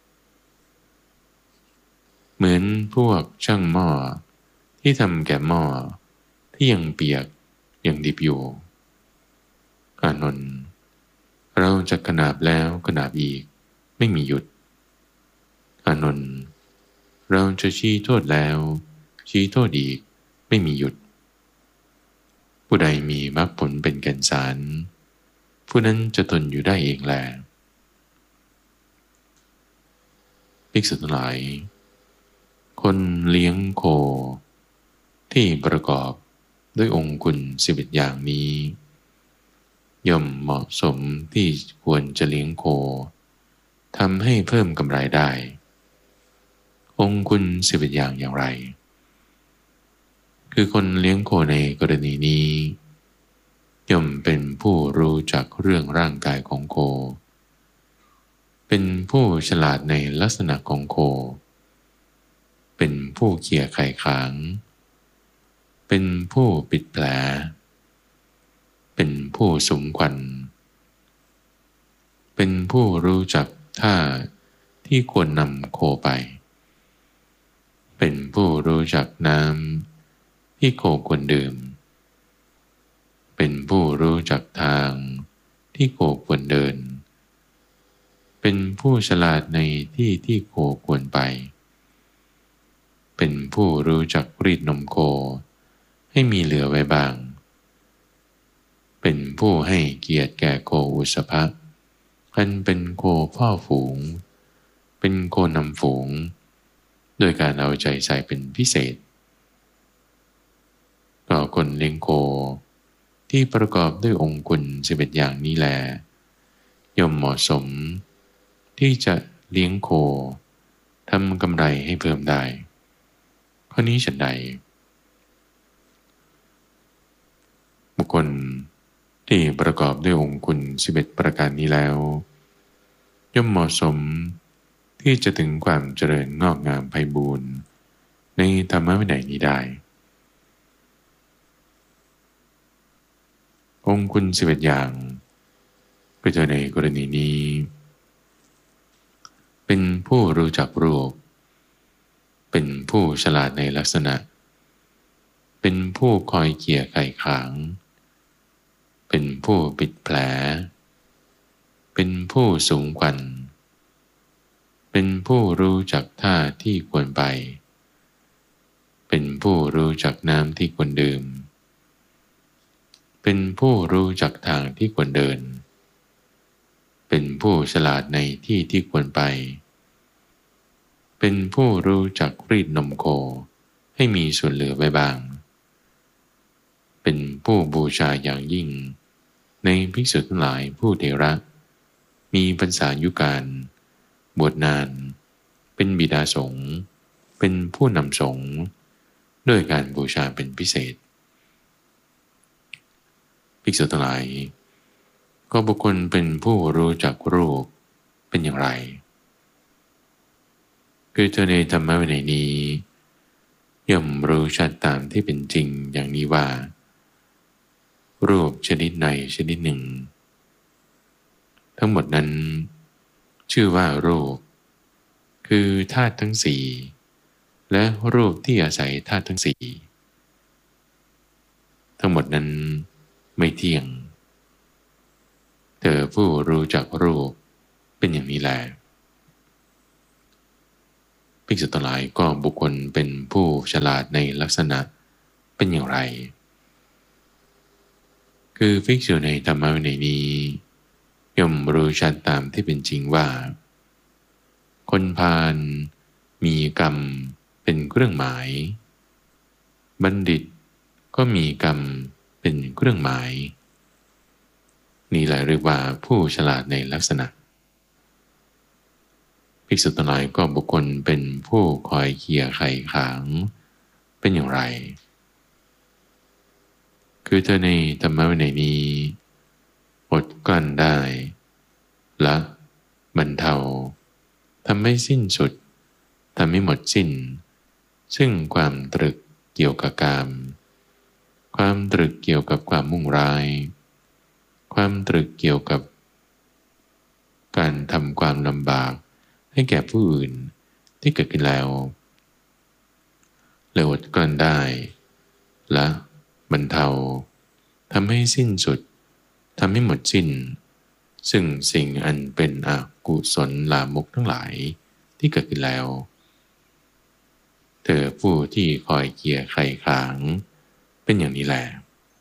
เหมือนพวกช่างหม้อที่ทำแก่หม้อที่ยังเปียกยังดิบอยู่อานนท์เราจะขนาบแล้วขนาบอีกไม่มีหยุดอานนท์เราจะชี้โทษแล้วชี้โทษอีกไม่มีหยุดผู้ใดมีมรรคผลเป็นแก่นสารผู้นั้นจะทนอยู่ได้เองแลภิกษุทั้งหลายคนเลี้ยงโคที่ประกอบด้วยองค์คุณสิบเอ็ดอย่างนี้ย่อมเหมาะสมที่ควรจะเลี้ยงโคทำให้เพิ่มกำไรได้องค์คุณสิบเอ็ดอย่างอย่างไรคือคนเลี้ยงโคในกรณีนี้ย่อมเป็นผู้รู้จักเรื่องร่างกายของโคเป็นผู้ฉลาดในลักษณะของโคเป็นผู้เขี่ยไข่ขางเป็นผู้ปิดแผลเป็นผู้สุมควันเป็นผู้รู้จักท่าที่ควรนำโคไปเป็นผู้รู้จักน้ำที่โคควรดื่มเป็นผู้รู้จักทางที่โคควรเดินเป็นผู้ฉลาดในที่ที่โคควรไปเป็นผู้รู้จักรีดนมโคให้มีเหลือไว้บ้างเป็นผู้ให้เกียรติแก่โคอุสภะอันเป็นโคพ่อฝูงเป็นโคนำฝูงโดยการเอาใจใส่เป็นพิเศษก็คนเลี้ยงโคที่ประกอบด้วยองค์คุณสิบเอ็ดอย่างนี้แลย่อมเหมาะสมที่จะเลี้ยงโคทำกำไรให้เพิ่มได้ข้อนี้ฉันใดบุคคลที่ประกอบด้วยองค์คุณสิบเอ็ดประการนี้แล้วย่อมเหมาะสมที่จะถึงความเจริญงอกงามไพบูรณ์ในธรรมวินัยนี้ได้องค์คุณสิบเอ็ดอย่างก็จะในกรณีนี้เป็นผู้รู้จักรูปเป็นผู้ฉลาดในลักษณะเป็นผู้คอยเกี่ยไข่ขางเป็นผู้ปิดแผลเป็นผู้สูงกวันเป็นผู้รู้จักท่าที่ควรไปเป็นผู้รู้จักน้ำที่ควรดื่มเป็นผู้รู้จักทางที่ควรเดินเป็นผู้ฉลาดในที่ที่ควรไปเป็นผู้รู้จักรีดนมโคให้มีส่วนเหลือไว้บ้างเป็นผู้บูชาอย่างยิ่งในภิกษุทั้งหลายผู้เถระมีพรรษายุการบวชนานเป็นบิดาสงฆ์เป็นผู้นำสงฆ์ด้วยการบูชาเป็นพิเศษภิกษุทั้งหลายก็บุคคลเป็นผู้รู้จักรูปเป็นอย่างไรคือเธอในธรรมะวินัยนี้ย่อมรู้ชัดตามที่เป็นจริงอย่างนี้ว่ารูปชนิดใดชนิดหนึ่งทั้งหมดนั้นชื่อว่ารูปคือธาตุทั้งสี่และรูปที่อาศัยธาตุทั้งสี่ทั้งหมดนั้นไม่เที่ยงเธอผู้รู้จักรูปเป็นอย่างนี้แลภิกษุทั้งหลายก็บุคคลเป็นผู้ฉลาดในลักษณะเป็นอย่างไรคือภิกษุในธรรมวินัยนี้ย่อมรู้ชัดตามที่เป็นจริงว่าคนพาลมีกรรมเป็นเครื่องหมายบัณฑิตก็มีกรรมเป็นเครื่องหมายนี่แหละเรียกว่าผู้ฉลาดในลักษณะภิกษุทั้งหลายก็บุคคลเป็นผู้คอยเคี่ยไข่ขางเป็นอย่างไรคือเธอในธรรมวินัยนี้อดกลั้นได้ละบรรเทาทำให้สิ้นสุดทำให้หมดสิ้นซึ่งความตรึกเกี่ยวกับกามความตรึกเกี่ยวกับความมุ่งร้ายความตรึกเกี่ยวกับการทำความลำบากให้แก่ผู้อื่นที่เกิดขึ้นแล้วและอดกลั้นได้ละบรรเทาทำให้สิ้นสุดทำให้หมดสิ้นซึ่งสิ่งอันเป็นอกุศลลามกทั้งหลายที่เกิดขึ้นแล้วเธอผู้ที่คอยเกี่ยไข่ขางเป็นอย่างนี้แหละ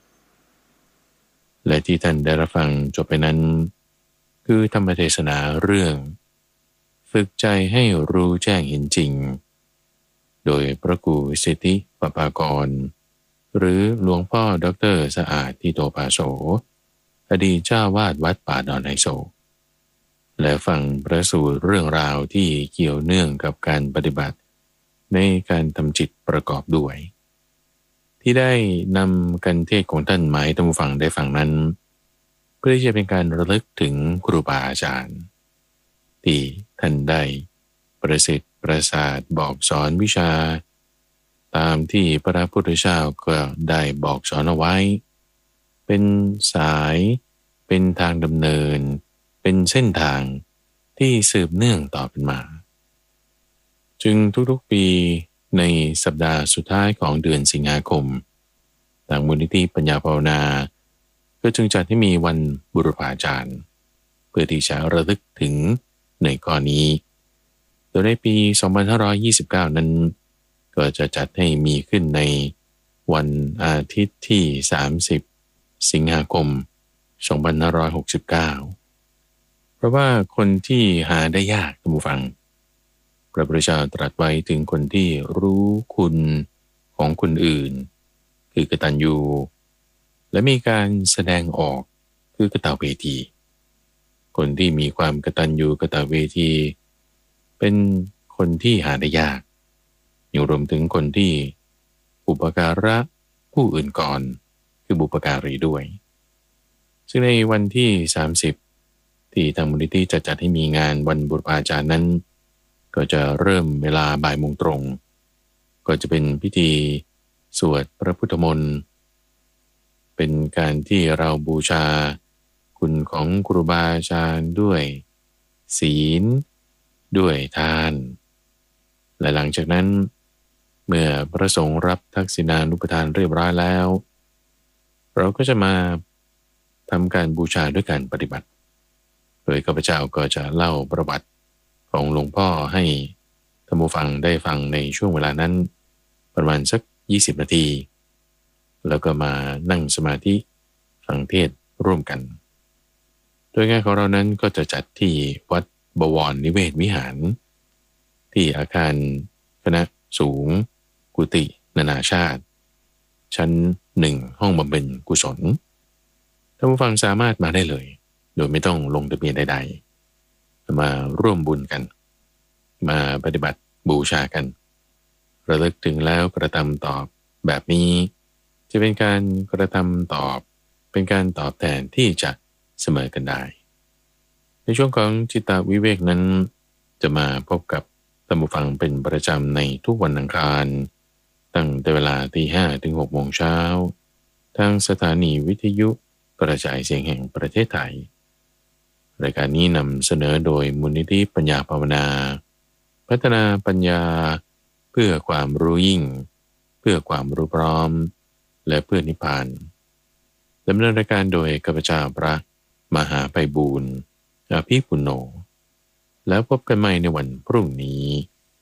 และที่ท่านได้รับฟังจบไปนั้นคือธรรมเทศนาเรื่องฝึกใจให้รู้แจ้งเห็นจริงโดยพระครูสิทธิปภากรหรือหลวงพ่อดร.สะอาดทิโตภาโสอดีตเจ้าวาดวัดป่าดอนไฮโซและฟังประสูตรเรื่องราวที่เกี่ยวเนื่องกับการปฏิบัติในการทำจิตประกอบด้วยที่ได้นำกันเทศของท่านหมายท่านผู้ฟังได้ฟังนั้นเพื่อที่จะเป็นการระลึกถึงครูบาอาจารย์ที่ท่านได้ประสิทธิ์ประสาทบอกสอนวิชาตามที่พระพุทธเจ้าก็ได้บอกสอนเอาไว้เป็นสายเป็นทางดำเนินเป็นเส้นทางที่สืบเนื่องต่อกันมาจึงทุกๆปีในสัปดาห์สุดท้ายของเดือนสิงหาคมทางมูลนิธิปัญญาภาวนาก็จึงจัดให้มีวันบุรพาจารย์เพื่อที่จะระลึกถึงในข้อนี้โดยในปีสองพันห้าร้อยยี่สิบเก้านั้นก็จะจัดให้มีขึ้นในวันอาทิตย์ที่สามสิบสิงหาคมสองพันห้าร้อยหกสิบเก้าเพราะว่าคนที่หาได้ยากท่านผู้ฟังพระพุทธเจ้าตรัสไว้ถึงคนที่รู้คุณของคนอื่นคือกตัญญูและมีการแสดงออกคือกตเวทีคนที่มีความกตัญญูกตเวทีเป็นคนที่หาได้ยากยังรวมถึงคนที่อุปการะผู้อื่นก่อนคือบุปการีด้วยซึ่งในวันที่สามสิบที่ทางมูลนิธิจะจัดให้มีงานวันบุรพาจารย์นั้นก็จะเริ่มเวลาบ่ายโมงตรงก็จะเป็นพิธีสวดพระพุทธมนต์เป็นการที่เราบูชาคุณของครูบาอาจารย์ด้วยศีลด้วยทานและหลังจากนั้นเมื่อพระสงฆ์รับทักษิณานุปทานเรียบร้อยแล้วเราก็จะมาทำการบูชาด้วยการปฏิบัติโดยข้าพเจ้าก็จะเล่าประวัติของหลวงพ่อให้ท่านผู้ฟังได้ฟังในช่วงเวลานั้นประมาณสักยี่สิบนาทีแล้วก็มานั่งสมาธิฟังเทศร่วมกันโดยงานของเรานั้นก็จะจัดที่วัดบวรนิเวศวิหารที่อาคารคณะสูงกุฏินานาชาติชั้นหนึ่งห้องบำเพ็ญกุศลท่านผู้ฟังสามารถมาได้เลยโดยไม่ต้องลงทะเบียนใดๆมาร่วมบุญกันมาปฏิบัติบูชากันระลึกถึงแล้วกระทำตอบแบบนี้จะเป็นการกระทำตอบเป็นการตอบแทนที่จะเสมอกันได้ในช่วงของจิตตวิเวกนั้นจะมาพบกับท่านผู้ฟังเป็นประจำในทุกวันอังคารตั้งแต่เวลาตีห้าถึงหกโมงเช้าทางสถานีวิทยุกระจายเสียงแห่งประเทศไทยรายการนี้นำเสนอโดยมูลนิธิปัญญาภาวนาพัฒนาปัญญาเพื่อความรู้ยิ่งเพื่อความรู้พร้อมและเพื่อนิพพานดำเนินรายการโดยข้าพเจ้าพระมหาไพบูลย์อภิปุณโญแล้วพบกันใหม่ในวันพรุ่งนี้เจ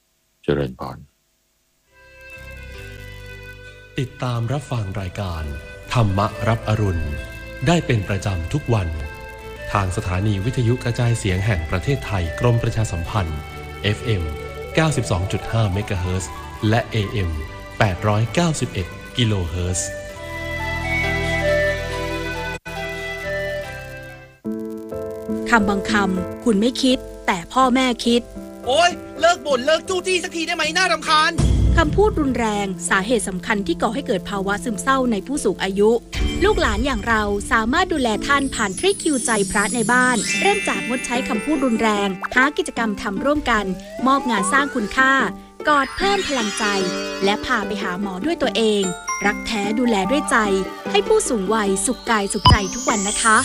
เจริญพรติดตามรับฟังรายการธรรมรับอรุณได้เป็นประจำทุกวันทางสถานีวิทยุกระจายเสียงแห่งประเทศไทยกรมประชาสัมพันธ์ เอฟ เอ็ม เก้าสิบสองจุดห้า เมกะเฮิรตซ์ และ เอ เอ็ม แปดร้อยเก้าสิบเอ็ด กิโลเฮิรตซ์คำบางคำคุณไม่คิดแต่พ่อแม่คิดโอ๊ยเลิกบ่นเลิกจู้จี้สักทีได้ไหมน่ารำคาญคำพูดรุนแรงสาเหตุสำคัญที่ก่อให้เกิดภาวะซึมเศร้าในผู้สูงอายุลูกหลานอย่างเราสามารถดูแลท่านผ่านทริคคิวใจพระในบ้านเริ่มจากงดใช้คำพูดรุนแรงหากิจกรรมทำร่วมกันมอบงานสร้างคุณค่ากอดเพิ่มพลังใจและพาไปหาหมอด้วยตัวเองรักแท้ดูแลด้วยใจให้ผู้สูงวัยสุขกายสุขใจทุกวันนะคะ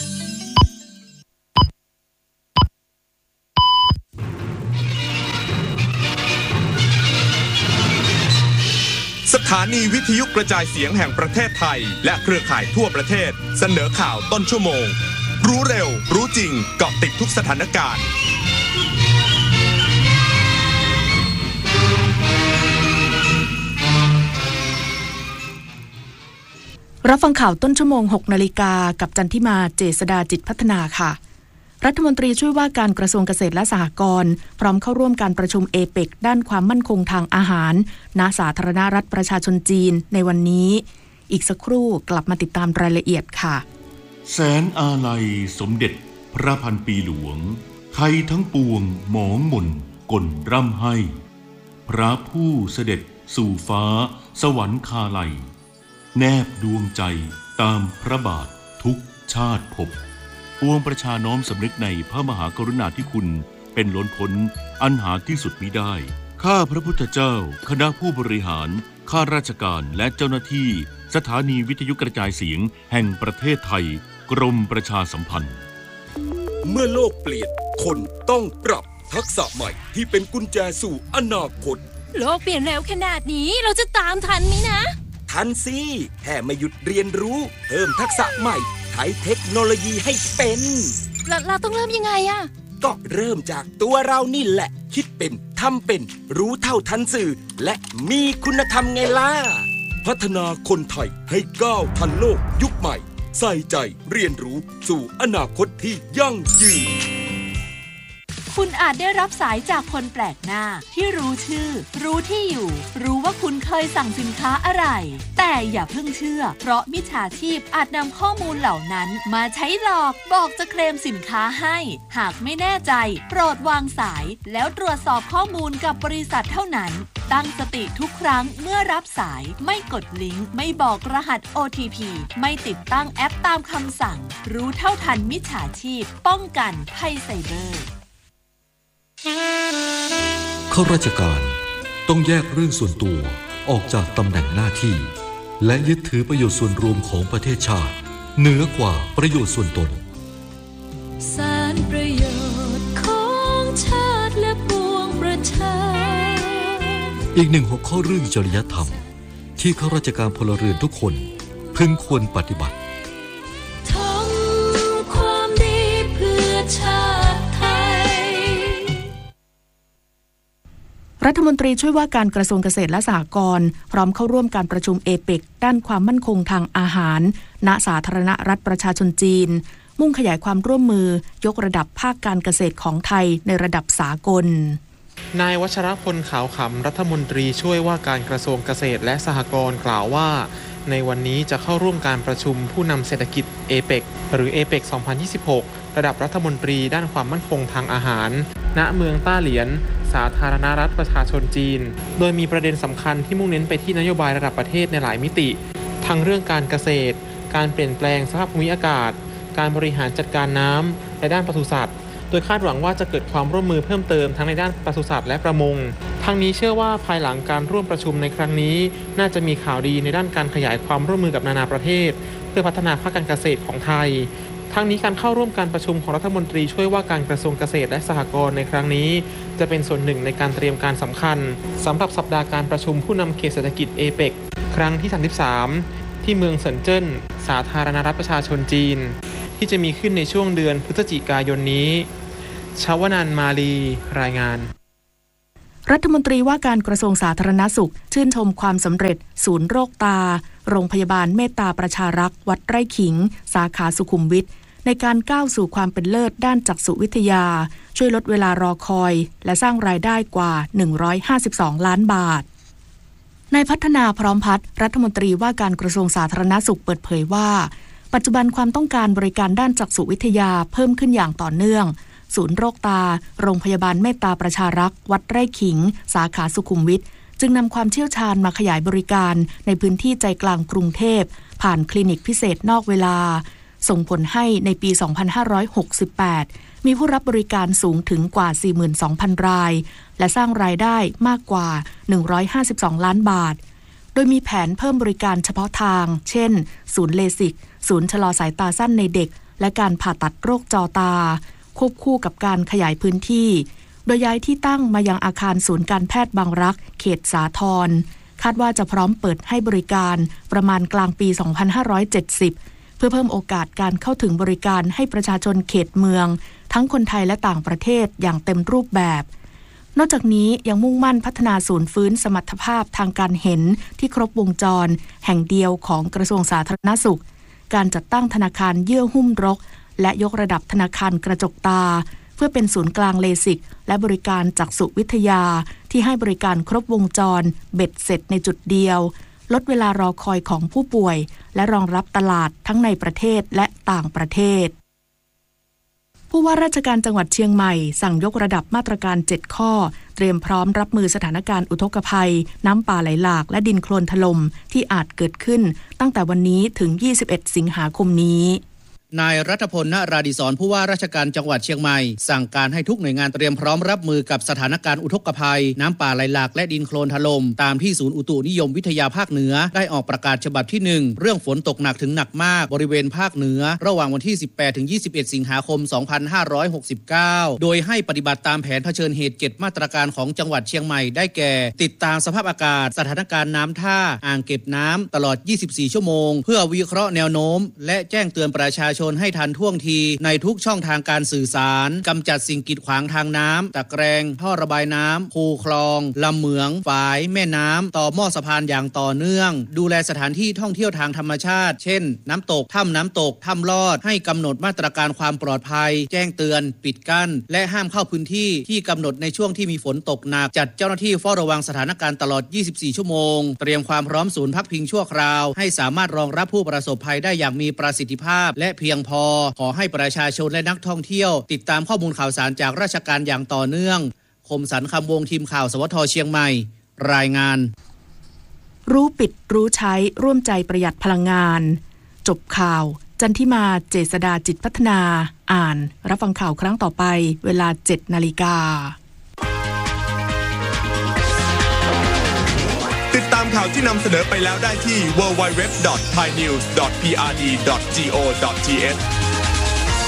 สถานีวิทยุกระจายเสียงแห่งประเทศไทยและเครือข่ายทั่วประเทศเสนอข่าวต้นชั่วโมงรู้เร็วรู้จริงเกาะติดทุกสถานการณ์รับฟังข่าวต้นชั่วโมง หกนาฬิกากับจันทิมาเจษฎาจิตพัฒนาค่ะรัฐมนตรีช่วยว่าการกระทรวงเกษตรและสหกรณ์พร้อมเข้าร่วมการประชุมเอเปกด้านความมั่นคงทางอาหารณสาธารณรัฐประชาชนจีนในวันนี้อีกสักครู่กลับมาติดตามรายละเอียดค่ะแสนอาลัยสมเด็จพระพันปีหลวงไทยทั้งปวงหมองหม่นก่นร่ำให้พระผู้เสด็จสู่ฟ้าสวรรคาลัยแนบดวงใจตามพระบาททุกชาติภพปวงประชาน้อมสำนึกในพระมหากรุณาธิคุณเป็นล้นพ้นอันหาที่สุดมิได้ข้าพระพุทธเจ้าคณะผู้บริหารข้าราชการและเจ้าหน้าที่สถานีวิทยุกระจายเสียงแห่งประเทศไทยกรมประชาสัมพันธ์เมื่อโลกเปลี่ยนคนต้องปรับทักษะใหม่ที่เป็นกุญแจสู่อนาคตโลกเปลี่ยนเร็วขนาดนี้เราจะตามทันไหมนะทันสิแค่ไม่หยุดเรียนรู้เพิ่มทักษะใหม่ใช้เทคโนโลยีให้เป็นเราเราต้องเริ่มยังไงอะก็เริ่มจากตัวเรานี่แหละคิดเป็นทำเป็นรู้เท่าทันสื่อและมีคุณธรรมไงล่ะพัฒนาคนไทยให้ก้าวทันโลกยุคใหม่ใส่ใจเรียนรู้สู่อนาคตที่ยั่งยืนคุณอาจได้รับสายจากคนแปลกหน้าที่รู้ชื่อรู้ที่อยู่รู้ว่าคุณเคยสั่งสินค้าอะไรแต่อย่าเพิ่งเชื่อเพราะมิจฉาชีพอาจนำข้อมูลเหล่านั้นมาใช้หลอกบอกจะเคลมสินค้าให้หากไม่แน่ใจโปรดวางสายแล้วตรวจสอบข้อมูลกับบริษัทเท่านั้นตั้งสติทุกครั้งเมื่อรับสายไม่กดลิงก์ไม่บอกรหัส โอ ที พี ไม่ติดตั้งแอปตามคำสั่งรู้เท่าทันมิจฉาชีพป้องกันภัยไซเบอร์ข้าราชการต้องแยกเรื่องส่วนตัวออกจากตำแหน่งหน้าที่และยึดถือประโยชน์ส่วนรวมของประเทศชาติเหนือกว่าประโยชน์ส่วนตนสารประโยชน์ของชาติและปวงประชาอีกหนึ่งหัวข้อเรื่องจริยธรรมที่ข้าราชการพลเรือนทุกคนพึงควรปฏิบัติทำความดีเพื่อชาติรัฐมนตรีช่วยว่าการกระทรวงเกษตรและสหกรณ์พร้อมเข้าร่วมการประชุมเอเปกด้านความมั่นคงทางอาหารณสาธารณรัฐประชาชนจีนมุ่งขยายความร่วมมือยกระดับภาคการเกษตรของไทยในระดับสากลนายวัชรพลขาวขำรัฐมนตรีช่วยว่าการกระทรวงเกษตรและสหกรณ์กล่าวว่าในวันนี้จะเข้าร่วมการประชุมผู้นำเศรษฐกิจเอเปกหรือเอเปกสองพันยี่สิบหกระดับรัฐมนตรีด้านความมั่นคงทางอาหารณเมืองต้าเหลียนสาธารณรัฐประชาชนจีนโดยมีประเด็นสำคัญที่มุ่งเน้นไปที่นโยบายระดับประเทศในหลายมิติทั้งเรื่องการเกษตรการเปลี่ยนแปลงสภาพภูมิอากาศการบริหารจัดการน้ำและด้านปศุสัตว์โดยคาดหวังว่าจะเกิดความร่วมมือเพิ่มเติมทั้งในด้านปศุสัตว์และประมงทั้งนี้เชื่อว่าภายหลังการร่วมประชุมในครั้งนี้น่าจะมีข่าวดีในด้านการขยายความร่วมมือกับนานาประเทศเพื่อพัฒนาภาคการเกษตรของไทยทั้งนี้การเข้าร่วมการประชุมของรัฐมนตรีช่วยว่าการกระทรวงเกษตรและสหกรณ์ในครั้งนี้จะเป็นส่วนหนึ่งในการเตรียมการสำคัญสำหรับสัปดาห์การประชุมผู้นำเขตเศรษฐกิจเอเปกครั้งที่สามสิบสามที่เมืองเซินเจิ้นสาธารณรัฐประชาชนจีนที่จะมีขึ้นในช่วงเดือนพฤศจิกายนนี้ชาวนันท์มาลีรายงานรัฐมนตรีว่าการกระทรวงสาธารณสุขชื่นชมความสำเร็จศูนย์โรคตาโรงพยาบาลเมตตาประชารักษ์วัดไร่ขิงสาขาสุขุมวิทในการก้าวสู่ความเป็นเลิศด้านจักษุวิทยาช่วยลดเวลารอคอยและสร้างรายได้กว่าหนึ่งร้อยห้าสิบสองล้านบาทนายพัฒนาพร้อมพัฒน์รัฐมนตรีว่าการกระทรวงสาธารณสุขเปิดเผยว่าปัจจุบันความต้องการบริการด้านจักษุวิทยาเพิ่มขึ้นอย่างต่อเนื่องศูนย์โรคตาโรงพยาบาลเมตตาประชารักษ์วัดไร่ขิงสาขาสุขุมวิทจึงนำความเชี่ยวชาญมาขยายบริการในพื้นที่ใจกลางกรุงเทพผ่านคลินิกพิเศษนอกเวลาส่งผลให้ในปี สองพันห้าร้อยหกสิบแปด มีผู้รับบริการสูงถึงกว่า สี่หมื่นสองพัน รายและสร้างรายได้มากกว่า หนึ่งร้อยห้าสิบสอง ล้านบาทโดยมีแผนเพิ่มบริการเฉพาะทางเช่นศูนย์เลสิกศูนย์ชะลอสายตาสั้นในเด็กและการผ่าตัดโรคจอตาควบคู่กับการขยายพื้นที่โดยย้ายที่ตั้งมายังอาคารศูนย์การแพทย์บางรักเขตสาทรคาดว่าจะพร้อมเปิดให้บริการประมาณกลางปี สองพันห้าร้อยเจ็ดสิบ เพื่อเพิ่มโอกาสการเข้าถึงบริการให้ประชาชนเขตเมืองทั้งคนไทยและต่างประเทศอย่างเต็มรูปแบบนอกจากนี้ยังมุ่งมั่นพัฒนาศูนย์ฟื้นสมรรถภาพทางการเห็นที่ครบวงจรแห่งเดียวของกระทรวงสาธารณสุขการจัดตั้งธนาคารเยื่อหุ้มรกและยกระดับธนาคารกระจกตาเพื่อเป็นศูนย์กลางเลสิกและบริการจักษุวิทยาที่ให้บริการครบวงจรเบ็ดเสร็จในจุดเดียวลดเวลารอคอยของผู้ป่วยและรองรับตลาดทั้งในประเทศและต่างประเทศผู้ว่าราชการจังหวัดเชียงใหม่สั่งยกระดับมาตรการเจ็ดข้อเตรียมพร้อมรับมือสถานการณ์อุทกภัยน้ำป่าไหลหลากและดินโคลนถล่มที่อาจเกิดขึ้นตั้งแต่วันนี้ถึงยี่สิบเอ็ดสิงหาคมนี้นายรัฐพล ณ ราดิศรผู้ว่าราชการจังหวัดเชียงใหม่สั่งการให้ทุกหน่วยงานเตรียมพร้อมรับมือกับสถานการณ์อุทกภัยน้ำป่าไหลหลากและดินโคลนถล่มตามที่ศูนย์อุตุนิยมวิทยาภาคเหนือได้ออกประกาศฉบับที่หนึ่งเรื่องฝนตกหนักถึงหนักมากบริเวณภาคเหนือระหว่างวันที่สิบแปดถึงยี่สิบเอ็ดสิงหาคมสองพันห้าร้อยหกสิบเก้าโดยให้ปฏิบัติตามแผนเผชิญเหตุเจ็ดมาตรการของจังหวัดเชียงใหม่ได้แก่ติดตามสภาพอากาศสถานการณ์น้ำท่าอ่างเก็บน้ำตลอดยี่สิบสี่ชั่วโมงเพื่อวิเคราะห์แนวโน้มและแจ้งเตือนประชาชนให้ทันท่วงทีในทุกช่องทางการสื่อสารกำจัดสิ่งกีดขวางทางน้ำตะแกรงท่อระบายน้ำคูคลองลำเหมืองฝายแม่น้ำต่อหม้อสะพานอย่างต่อเนื่องดูแลสถานที่ท่องเที่ยวทางธรรมชาติเช่นน้ำตกถ้ำน้ำตกถ้ำลอดให้กำหนดมาตรการความปลอดภัยแจ้งเตือนปิดกั้นและห้ามเข้าพื้นที่ที่กำหนดในช่วงที่มีฝนตกหนักจัดเจ้าหน้าที่เฝ้าระวังสถานการณ์ตลอดยี่สิบสี่ชั่วโมงเตรียมความพร้อมศูนย์พักพิงชั่วคราวให้สามารถรองรับผู้ประสบภัยได้อย่างมีประสิทธิภาพและเพียงพอขอให้ประชาชนและนักท่องเที่ยวติดตามข้อมูลข่าวสารจากราชการอย่างต่อเนื่องคมสันต์คำวงทีมข่าวสวทเชียงใหม่รายงานรู้ปิดรู้ใช้ร่วมใจประหยัดพลังงานจบข่าวจันทิมาเจษฎาจิตพัฒนาอ่านรับฟังข่าวครั้งต่อไปเวลา เจ็ดนาฬิกาติดตามข่าวที่นำเสนอไปแล้วได้ที่ ดับเบิลยู ดับเบิลยู ดับเบิลยู ดอท ไทยนิวส์ ดอท พี อาร์ ดี ดอท จี โอ ดอท ที เอช